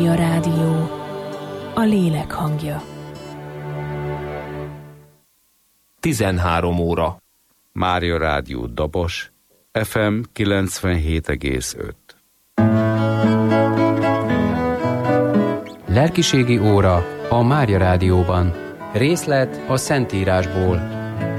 Mária Rádió, a lélek hangja. 13 óra. Mária Rádió Dobos, FM 97,5. Lelkiségi óra a Mária Rádióban. Részlet a Szentírásból.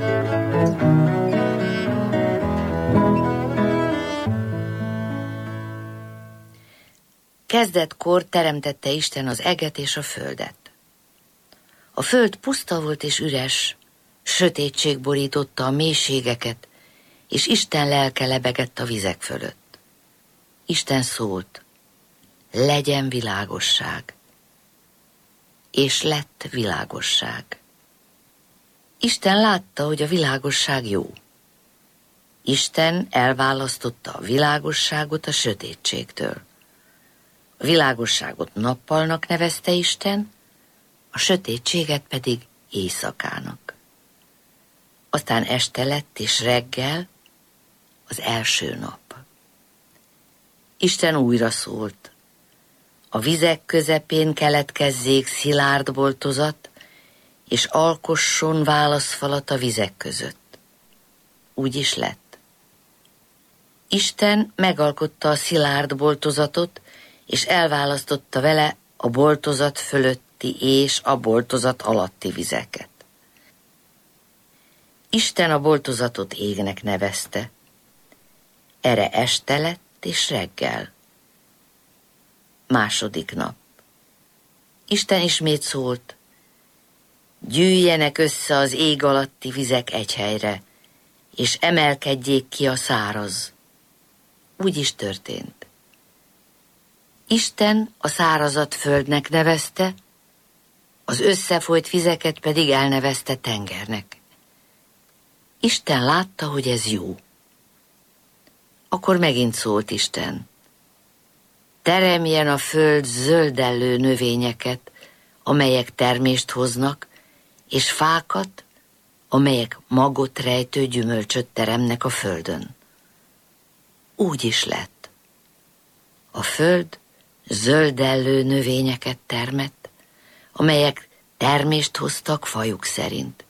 Kezdetkor teremtette Isten az eget és a földet. A föld puszta volt és üres, sötétség borította a mélységeket, és Isten lelke lebegett a vizek fölött. Isten szólt, legyen világosság. És lett világosság. Isten látta, hogy a világosság jó. Isten elválasztotta a világosságot a sötétségtől. A világosságot nappalnak nevezte Isten, a sötétséget pedig éjszakának. Aztán este lett és reggel, az első nap. Isten újra szólt. A vizek közepén keletkezzék szilárd boltozat, és alkosson válaszfalat a vizek között. Úgy is lett. Isten megalkotta a szilárd boltozatot, és elválasztotta vele a boltozat fölötti és a boltozat alatti vizeket. Isten a boltozatot égnek nevezte. Erre este lett és reggel. Második nap. Isten ismét szólt, gyűjjenek össze az ég alatti vizek egy helyre, és emelkedjék ki a száraz. Úgy is történt. Isten a szárazat földnek nevezte, az összefolyt vizeket pedig elnevezte tengernek. Isten látta, hogy ez jó. Akkor megint szólt Isten. Teremjen a föld zöldellő növényeket, amelyek termést hoznak, és fákat, amelyek magot rejtő gyümölcsöt teremnek a földön. Úgy is lett. A föld zöldellő növényeket termett, amelyek termést hoztak fajuk szerint,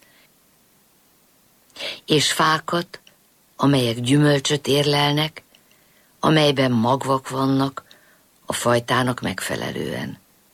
és fákat, amelyek gyümölcsöt érlelnek, amelyben magvak vannak a fajtának megfelelően.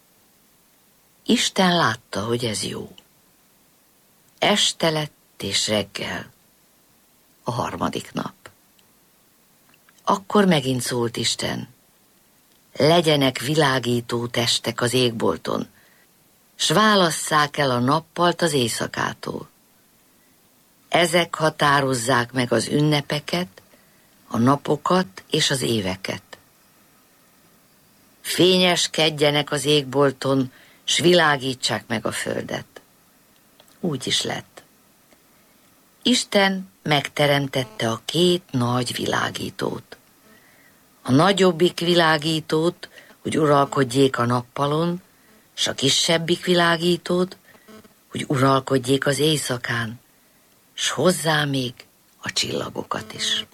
Isten látta, hogy ez jó. Este lett és reggel, a harmadik nap. Akkor megint szólt Isten, legyenek világító testek az égbolton, s válasszák el a nappalt az éjszakától. Ezek határozzák meg az ünnepeket, a napokat és az éveket. Fényeskedjenek az égbolton, s világítsák meg a földet. Úgy is lett. Isten megteremtette a két nagy világítót. A nagyobbik világítót, hogy uralkodjék a nappalon, s a kisebbik világítót, hogy uralkodjék az éjszakán, s hozzá még a csillagokat is.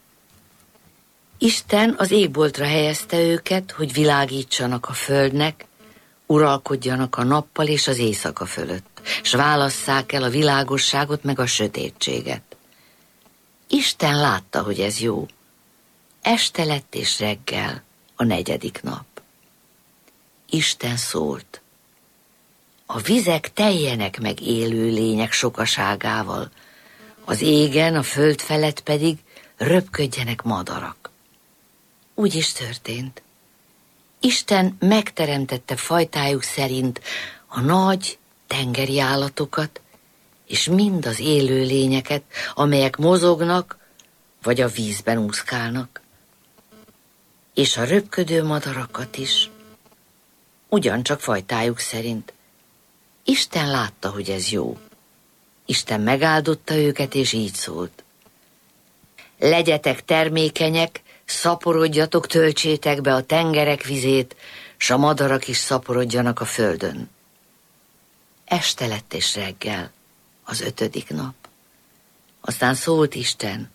Isten az égboltra helyezte őket, hogy világítsanak a földnek, uralkodjanak a nappal és az éjszaka fölött, s válasszák el a világosságot meg a sötétséget. Isten látta, hogy ez jó. Este lett és reggel, a negyedik nap. Isten szólt. A vizek teljenek meg élő lények sokaságával, az égen, a föld felett pedig röpködjenek madarak. Úgy is történt. Isten megteremtette fajtájuk szerint a nagy tengeri állatokat, és mind az élő lényeket, amelyek mozognak, vagy a vízben úszkálnak, és a röpködő madarakat is, ugyancsak fajtájuk szerint. Isten látta, hogy ez jó. Isten megáldotta őket, és így szólt. Legyetek termékenyek, szaporodjatok, töltsétek be a tengerek vizét, s a madarak is szaporodjanak a földön. Este lett és reggel, az ötödik nap. Aztán szólt Isten,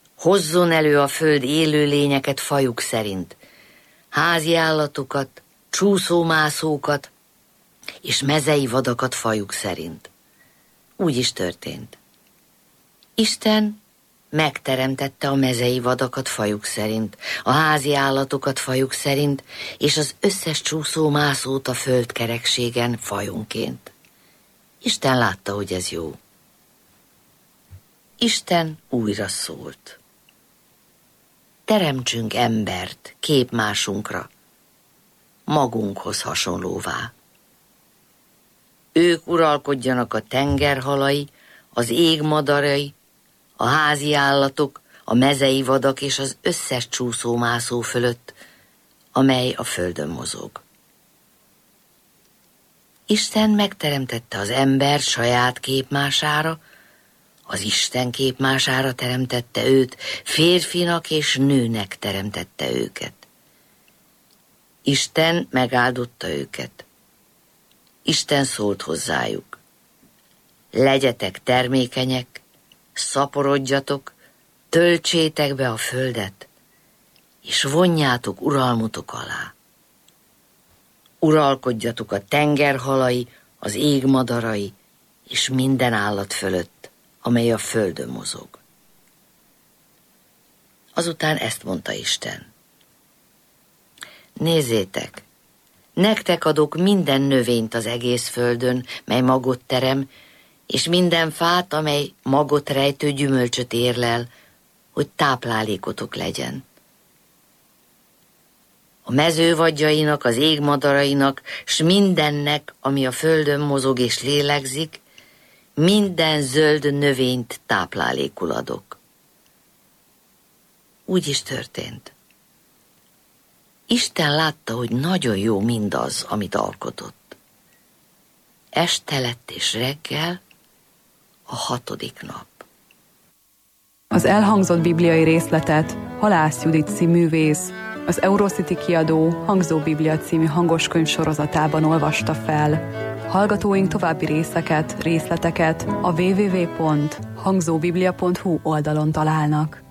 hozzon elő a föld élő lényeket fajuk szerint, házi állatokat, csúszómászókat és mezei vadakat fajuk szerint. Úgy is történt. Isten megteremtette a mezei vadakat fajuk szerint, a házi állatokat fajuk szerint, és az összes csúszómászót a földkerekségen fajonként. Isten látta, hogy ez jó. Isten újra szólt. Teremtsünk embert képmásunkra, magunkhoz hasonlóvá. Ők uralkodjanak a tengerhalai, az ég madarai, a házi állatok, a mezei vadak és az összes csúszómászó fölött, amely a földön mozog. Isten megteremtette az ember saját képmására, az Isten képmására teremtette őt, férfinak és nőnek teremtette őket. Isten megáldotta őket. Isten szólt hozzájuk. Legyetek termékenyek, szaporodjatok, töltsétek be a földet, és vonjátok uralmutok alá. Uralkodjatok a tengerhalai, az ég madarai, és minden állat fölött, amely a földön mozog. Azután ezt mondta Isten. Nézzétek, nektek adok minden növényt az egész földön, mely magot terem, és minden fát, amely magot rejtő gyümölcsöt érlel, hogy táplálékotok legyen. A mező vadjainak, az ég madarainak, s mindennek, ami a földön mozog és lélegzik, minden zöld növényt táplálékul adok. Úgy is történt. Isten látta, hogy nagyon jó mindaz, amit alkotott. Este lett és reggel, a 6. nap. Az elhangzott bibliai részletet Halász Judit színművész, az Eurocity kiadó Hangzó Biblia című hangoskönyv sorozatában olvasta fel. Hallgatóink további részleteket a www.hangzóbiblia.hu oldalon találnak.